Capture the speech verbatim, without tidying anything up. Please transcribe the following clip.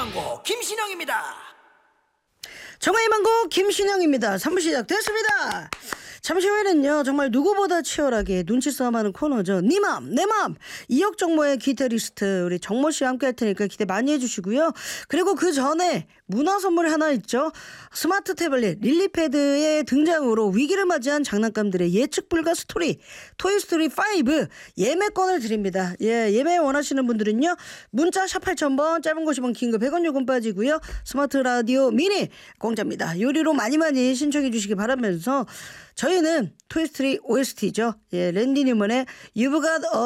망고 김신영입니다. 정화의 망고 김신영입니다. 삼 부 시작됐습니다. 잠시 후에는요, 정말 누구보다 치열하게 눈치 싸움하는 코너죠. 네 맘, 내 맘. 이혁 정모의 기타리스트 우리 정모 씨와 함께 할 테니까 기대 많이 해주시고요. 그리고 그 전에 문화 선물 하나 있죠. 스마트 태블릿 릴리패드의 등장으로 위기를 맞이한 장난감들의 예측 불가 스토리 토이스토리 오 예매권을 드립니다. 예, 예매 원하시는 분들은요, 문자 샵 팔천 번, 짧은 거 오십 원, 긴 거 백 원 요금 빠지고요. 스마트 라디오 미니 공짜입니다. 요리로 많이 많이 신청해 주시기 바라면서 저희는 토이스토리 오에스티죠. 예, 랜디 뉴먼의 You've Got a